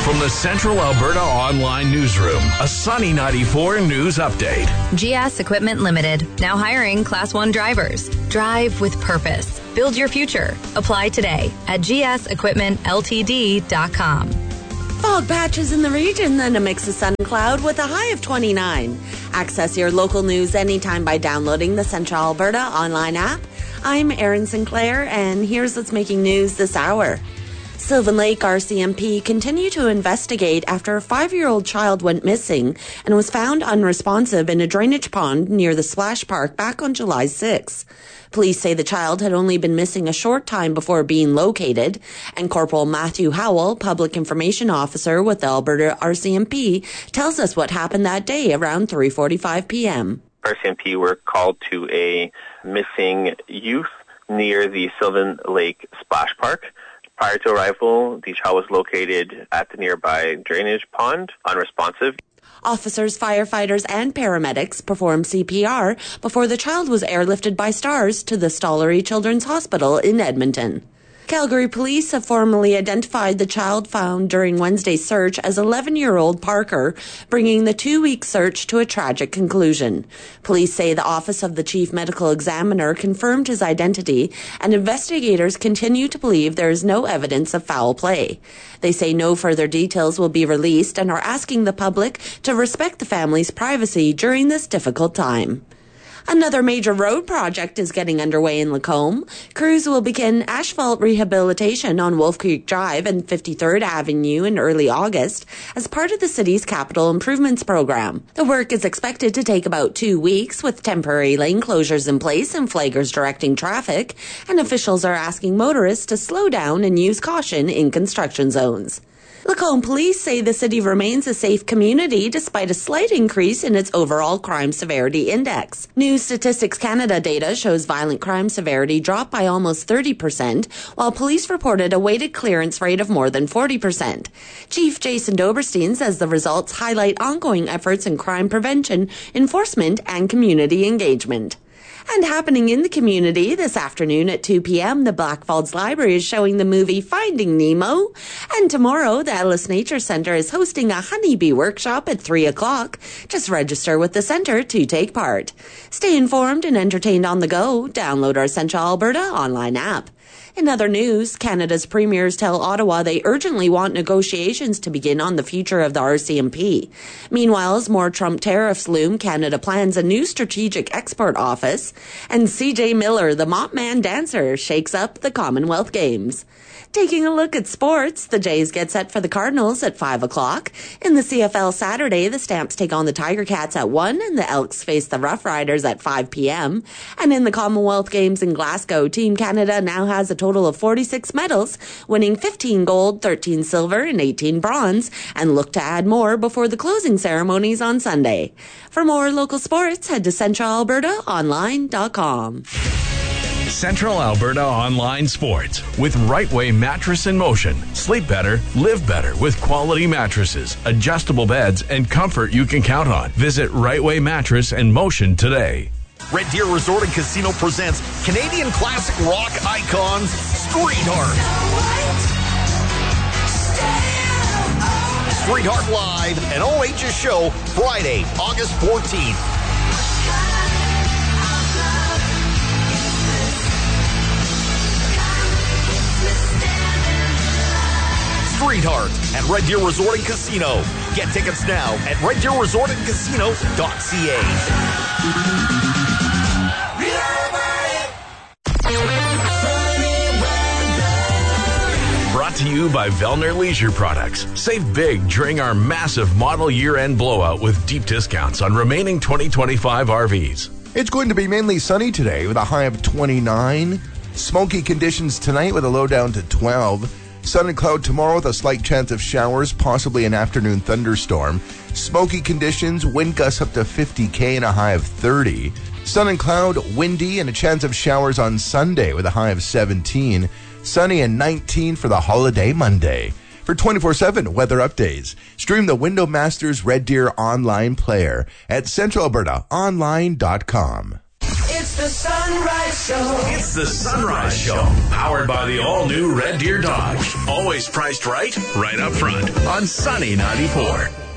From the Central Alberta Online Newsroom, a Sunny 94 news update. GS Equipment Limited, now hiring Class 1 drivers. Drive with purpose. Build your future. Apply today at gsequipmentltd.com. Fog patches in the region, then a mix of sun and cloud with a high of 29. Access your local news anytime by downloading the Central Alberta Online app. I'm Erin Sinclair, and here's what's making news this hour. Sylvan Lake RCMP continue to investigate after a 5-year-old child went missing and was found unresponsive in a drainage pond near the Splash Park back on July 6. Police say the child had only been missing a short time before being located, and Corporal Matthew Howell, Public Information Officer with the Alberta RCMP, tells us what happened that day around 3:45 p.m. RCMP were called to a missing youth near the Sylvan Lake Splash Park. Prior to arrival, the child was located at the nearby drainage pond, unresponsive. Officers, firefighters, and paramedics performed CPR before the child was airlifted by Stars to the Stollery Children's Hospital in Edmonton. Calgary police have formally identified the child found during Wednesday's search as 11-year-old Parker, bringing the 2-week search to a tragic conclusion. Police say the Office of the Chief Medical Examiner confirmed his identity, and investigators continue to believe there is no evidence of foul play. They say no further details will be released and are asking the public to respect the family's privacy during this difficult time. Another major road project is getting underway in Lacombe. Crews will begin asphalt rehabilitation on Wolf Creek Drive and 53rd Avenue in early August as part of the city's capital improvements program. The work is expected to take about 2 weeks with temporary lane closures in place and flaggers directing traffic, and officials are asking motorists to slow down and use caution in construction zones. Lacombe police say the city remains a safe community despite a slight increase in its overall crime severity index. New Statistics Canada data shows violent crime severity dropped by almost 30%, while police reported a weighted clearance rate of more than 40%. Chief Jason Doberstein says the results highlight ongoing efforts in crime prevention, enforcement, and community engagement. And happening in the community this afternoon at 2 p.m., the Blackfalds Library is showing the movie Finding Nemo. And tomorrow, the Ellis Nature Centre is hosting a honeybee workshop at 3 o'clock. Just register with the centre to take part. Stay informed and entertained on the go. Download our Central Alberta online app. In other news, Canada's premiers tell Ottawa they urgently want negotiations to begin on the future of the RCMP. Meanwhile, as more Trump tariffs loom, Canada plans a new strategic export office, and CJ Miller, the Mop Man dancer, shakes up the Commonwealth Games. Taking a look at sports, the Jays get set for the Cardinals at 5 o'clock. In the CFL Saturday, the Stamps take on the Tiger Cats at 1 and the Elks face the Rough Riders at 5 p.m. And in the Commonwealth Games in Glasgow, Team Canada now has a total of 46 medals, winning 15 gold, 13 silver, and 18 bronze, and look to add more before the closing ceremonies on Sunday. For more local sports, head to centralalbertaonline.com. Central Alberta Online Sports with Right Way Mattress in Motion. Sleep better, live better with quality mattresses, adjustable beds, and comfort you can count on. Visit Right Way Mattress in Motion today. Red Deer Resort and Casino presents Canadian classic rock icons Streetheart. Streetheart Live, an OHS show, Friday, August 14th. Streetheart at Red Deer Resort and Casino. Get tickets now at reddeerresortandcasino.ca. Brought to you by Vellner Leisure Products. Save big during our massive model year-end blowout with deep discounts on remaining 2025 RVs. It's going to be mainly sunny today with a high of 29. Smoky conditions tonight with a low down to 12. Sun and cloud tomorrow with a slight chance of showers, possibly an afternoon thunderstorm. Smoky conditions, wind gusts up to 50 km and a high of 30. Sun and cloud, windy, and a chance of showers on Sunday with a high of 17. Sunny and 19 for the holiday Monday. For 24/7 weather updates, stream the Window Masters Red Deer online player at centralalbertaonline.com. It's the Sunrise Show. It's the Sunrise Show, powered by the all-new Red Deer Dodge. Always priced right up front on Sunny 94.